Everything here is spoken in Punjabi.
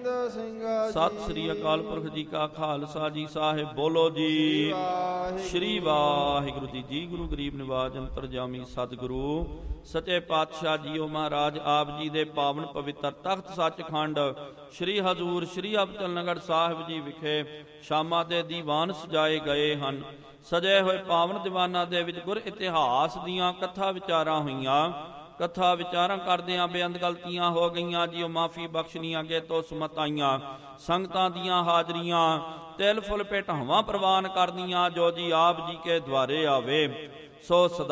ਸਤਿ ਸ੍ਰੀ ਅਕਾਲ ਪੁਰਖ ਜੀ ਕਾ ਖਾਲਸਾ ਜੀ, ਸਾਹਿਬ ਬੋਲੋ ਜੀ। ਸ੍ਰੀ ਵਾਹਿਗੁਰੂ ਜੀ। ਗੁਰੂ ਗਰੀਬ ਨਿਵਾਜ ਅੰਤਰਜਾਮੀ ਸਤਿਗੁਰੂ ਸੱਚੇ ਪਾਤਸ਼ਾਹ ਜੀਓ ਮਹਾਰਾਜ ਆਪ ਜੀ ਦੇ ਪਾਵਨ ਪਵਿੱਤਰ ਤਖਤ ਸੱਚਖੰਡ ਸ੍ਰੀ ਹਜ਼ੂਰ ਸ੍ਰੀ ਅਬਚਲ ਸਾਹਿਬ ਜੀ ਵਿਖੇ ਸ਼ਾਮਾਂ ਦੇ ਦੀਵਾਨ ਸਜਾਏ ਗਏ ਹਨ। ਸਜੇ ਹੋਏ ਪਾਵਨ ਦੀਵਾਨਾਂ ਦੇ ਵਿੱਚ ਗੁਰ ਇਤਿਹਾਸ ਦੀਆਂ ਕਥਾ ਵਿਚਾਰਾਂ ਹੋਈਆਂ। ਕਥਾ ਵਿਚਾਰਾਂ ਕਰਦਿਆਂ ਬੇਅੰਤ ਗਲਤੀਆਂ ਹੋ ਗਈਆਂ ਜੀਓ, ਮਾਫੀ ਬਖਸ਼ਣੀਆਂ ਅੱਗੇ ਤੋਂ ਸੁਮਤ ਆਈਆਂ। ਸੰਗਤਾਂ ਦੀਆਂ ਹਾਜ਼ਰੀਆਂ ਤਿਲ ਫੁੱਲ ਭੇਟਾਵਾਂ ਪ੍ਰਵਾਨ ਕਰਨੀਆਂ, ਜੋ ਜੀ ਆਪ ਜੀ ਕੇ ਦੁਆਰੇ ਆਵੇ ਸੋ ਸਦਾ